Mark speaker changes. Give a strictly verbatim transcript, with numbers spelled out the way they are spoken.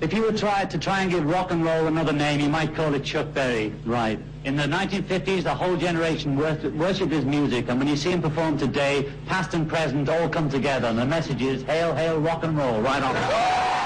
Speaker 1: If you were try, to try and give rock and roll another name, you might call it Chuck Berry.
Speaker 2: Right.
Speaker 1: In the nineteen fifties, the whole generation worshipped his music, and when you see him perform today, past and present all come together, and the message is, hail, hail, rock and roll, right on.